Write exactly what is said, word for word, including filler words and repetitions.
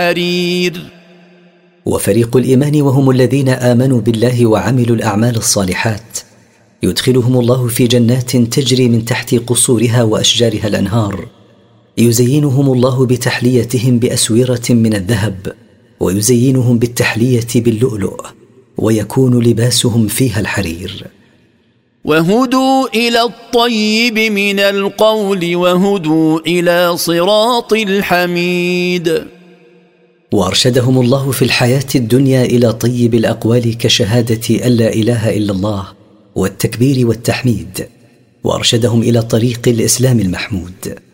حرير. وفريق الإيمان وهم الذين آمنوا بالله وعملوا الأعمال الصالحات يدخلهم الله في جنات تجري من تحت قصورها وأشجارها الأنهار، يزينهم الله بتحليتهم بأسورة من الذهب، ويزينهم بالتحلية باللؤلؤ، ويكون لباسهم فيها الحرير. وهدوا إلى الطيب من القول وهدوا إلى صراط الحميد. وأرشدهم الله في الحياة الدنيا إلى طيب الأقوال كشهادة أن لا إله إلا الله والتكبير والتحميد، وأرشدهم إلى طريق الإسلام المحمود.